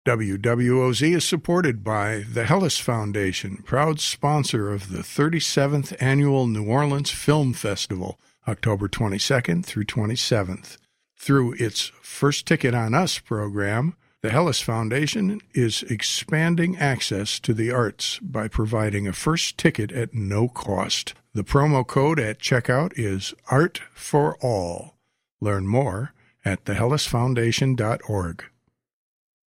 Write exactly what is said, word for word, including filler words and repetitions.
W W O Z is supported by the Hellas Foundation, proud sponsor of the thirty-seventh Annual New Orleans Film Festival, October twenty-second through twenty-seventh. Through its First Ticket on Us program, the Hellas Foundation is expanding access to the arts by providing a first ticket at no cost. The promo code at checkout is Art for All. Learn more at the hellas foundation dot org.